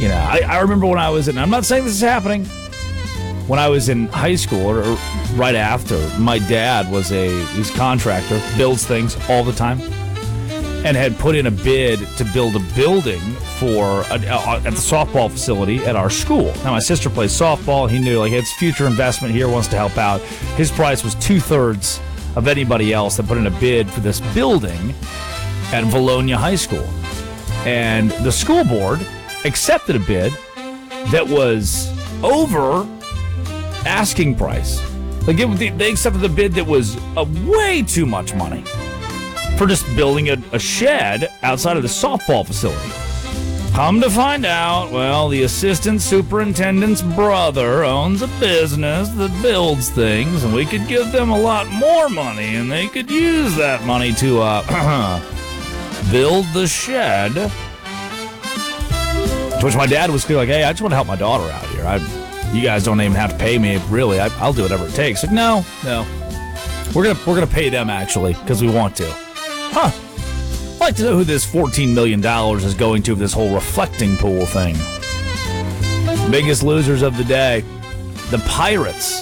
I remember when I was in, I'm not saying this is happening, when I was in high school or right after, my dad was he's a contractor, builds things all the time, and had put in a bid to build a building at the softball facility at our school. Now, my sister plays softball. He knew, it's future investment here, wants to help out. His price was 2/3 of anybody else that put in a bid for this building at Valonia High School. And the school board accepted a bid that was over asking price. They accepted the bid that was way too much money for just building a shed outside of the softball facility. Come to find out, the assistant superintendent's brother owns a business that builds things, and we could give them a lot more money, and they could use that money to build the shed. To which my dad was clear, hey, I just want to help my daughter out here. You guys don't even have to pay me, really. I'll do whatever it takes. No. We're gonna pay them, actually, because we want to. Huh. I'd like to know who this $14 million is going to for this whole reflecting pool thing. Biggest losers of the day, the Pirates.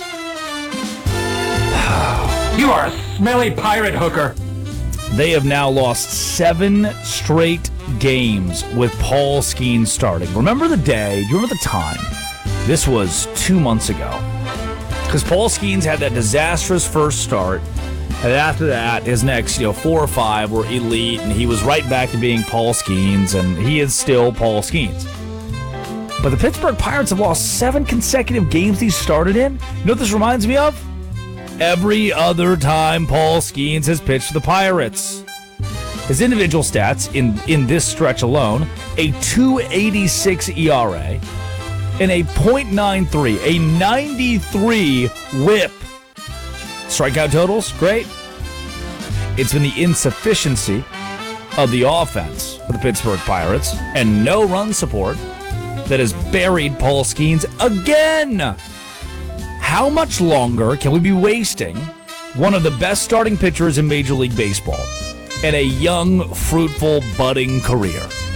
You are a smelly pirate hooker. They have now lost 7 straight games with Paul Skeens starting. Remember the day? Do you remember the time? This was 2 months ago. Because Paul Skeens had that disastrous first start. And after that, his next 4 or 5 were elite. And he was right back to being Paul Skeens. And he is still Paul Skeens. But the Pittsburgh Pirates have lost 7 consecutive games he started in. You know what this reminds me of? Every other time Paul Skeens has pitched for the Pirates. His individual stats in this stretch alone, a .286 ERA, and a .93, a 93 whip. Strikeout totals, great. It's been the insufficiency of the offense for the Pittsburgh Pirates and no run support that has buried Paul Skeens again. How much longer can we be wasting one of the best starting pitchers in Major League Baseball and a young, fruitful, budding career?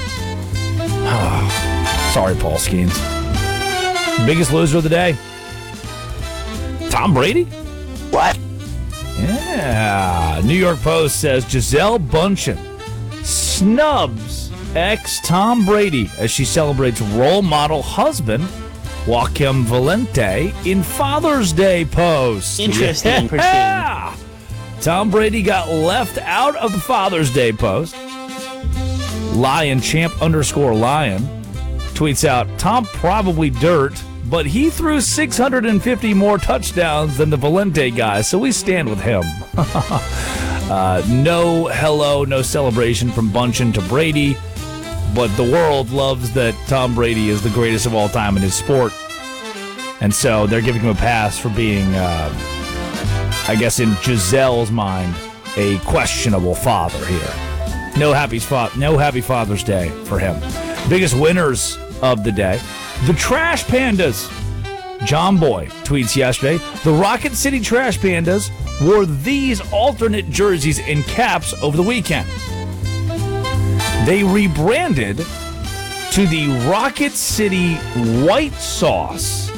Sorry, Paul Skeens. Biggest loser of the day, Tom Brady? What? Yeah. New York Post says Gisele Bündchen snubs ex-Tom Brady as she celebrates role model husband Joaquin Valente in Father's Day post. Interesting. Yeah. Tom Brady got left out of the Father's Day post. Lion Champ _Lion tweets out, Tom probably dirt, but he threw 650 more touchdowns than the Valente guy, so we stand with him. No celebration from Bündchen to Brady, but the world loves that Tom Brady is the greatest of all time in his sport. And so they're giving him a pass for being, I guess in Gisele's mind, a questionable father here. No happy Father's Day for him. Biggest winners of the day, the Trash Pandas. John Boy tweets yesterday, the Rocket City Trash Pandas wore these alternate jerseys and caps over the weekend. They rebranded to the Rocket City White Sauce.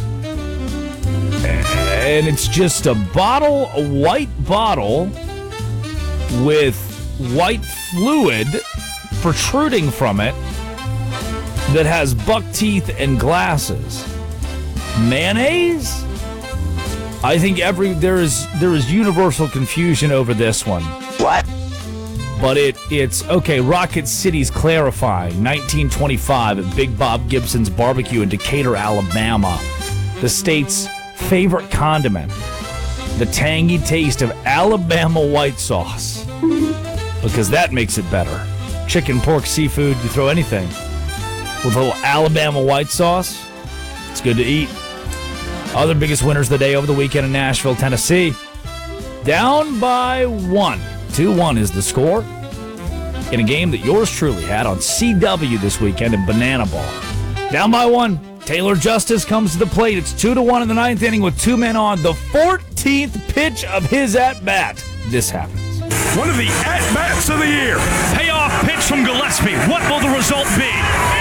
And it's just a white bottle with white fluid protruding from it that has buck teeth and glasses. Mayonnaise? I think there is universal confusion over this one. What? But it's okay. Rocket City's clarifying. 1925 at Big Bob Gibson's Barbecue in Decatur, Alabama. The state's favorite condiment. The tangy taste of Alabama white sauce. Because that makes it better. Chicken, pork, seafood, you throw anything with a little Alabama white sauce, it's good to eat. Other biggest winners of the day over the weekend in Nashville, Tennessee. Down by 1. 2-1 is the score in a game that yours truly had on CW this weekend in Banana Ball. Down by 1. Taylor Justice comes to the plate. It's 2-1 in the 9th inning with 2 men on. The 14th pitch of his at-bat. This happens. One of the at-bats of the year. Payoff pitch from Gillespie. What will the result be?